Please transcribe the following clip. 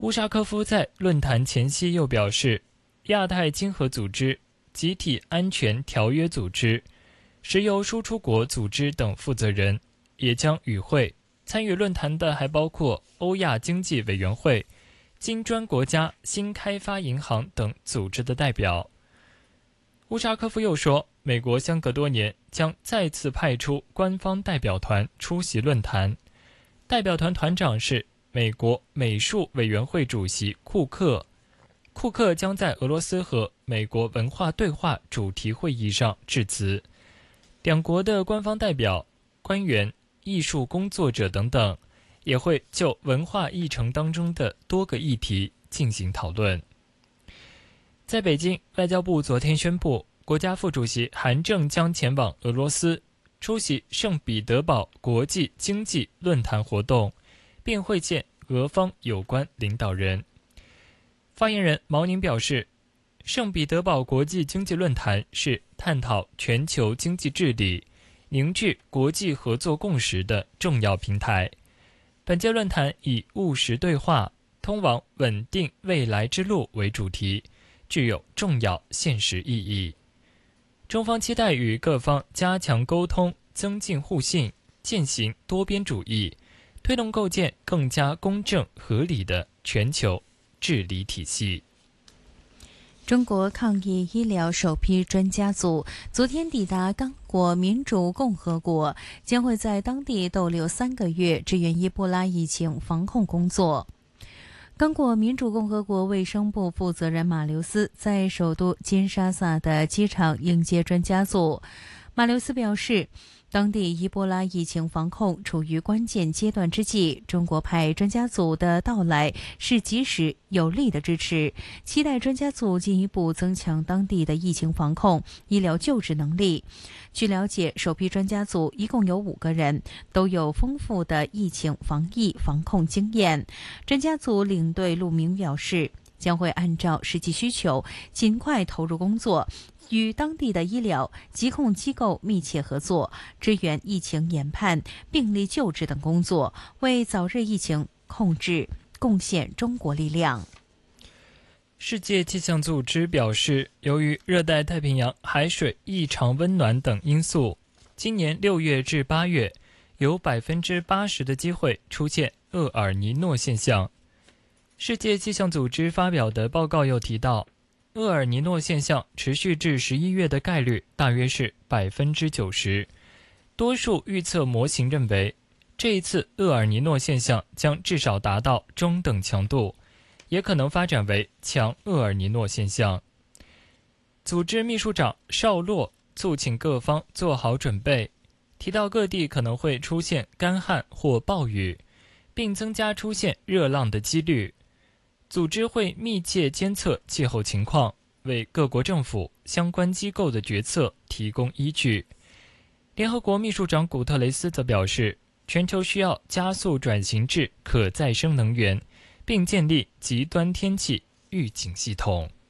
乌沙科夫在论坛前夕又表示，亚太经合组织、集体安全条约组织、石油输出国组织等负责人也将与会。参与论坛的还包括欧亚经济委员会、金砖国家新开发银行等组织的代表。乌沙科夫又说，美国相隔多年将再次派出官方代表团出席论坛，代表团团长是美国美术委员会主席库克。库克将在俄罗斯和美国文化对话主题会议上致辞。两国的官方代表、官员、艺术工作者等等也会就文化议程当中的多个议题进行讨论。在北京，外交部昨天宣布，国家副主席韩正将前往俄罗斯出席圣彼得堡国际经济论坛活动，并会见俄方有关领导人。发言人毛宁表示，圣彼得堡国际经济论坛是探讨全球经济治理、凝聚国际合作共识的重要平台。本届论坛以务实对话、通往稳定未来之路为主题，具有重要现实意义。中方期待与各方加强沟通，增进互信，践行多边主义，推动构建更加公正合理的全球治理体系。 中国抗疫医疗首批专家组昨天抵达刚果民主共和国，将会在当地逗留3个月，支援伊波拉疫情防控工作。刚果民主共和国卫生部负责人马留斯在首都金沙萨的机场迎接专家组。马留斯表示，当地伊波拉疫情防控处于关键阶段之际，中国派专家组的到来是及时有力的支持，期待专家组进一步增强当地的疫情防控、医疗救治能力。据了解，首批专家组一共有5个人，都有丰富的疫情防疫防控经验。专家组领队陆明表示，将会按照实际需求尽快投入工作，与当地的医疗、疾控机构密切合作，支援疫情研判、病例救治等工作，为早日疫情控制贡献中国力量。 世界气象组织表示，由于热带太平洋海水异常温暖等因素，今年6月至8月有 80% 的机会出现厄尔尼诺现象。世界气象组织发表的报告又提到，厄尔尼诺现象持续至11月的概率大约是 90%。多数预测模型认为，这一次厄尔尼诺现象将至少达到中等强度，也可能发展为强厄尔尼诺现象。组织秘书长绍洛促请各方做好准备，提到各地可能会出现干旱或暴雨，并增加出现热浪的几率。组织会密切监测气候情况，为各国政府相关机构的决策提供依据。联合国秘书长古特雷斯则表示，全球需要加速转型至可再生能源，并建立极端天气预警系统。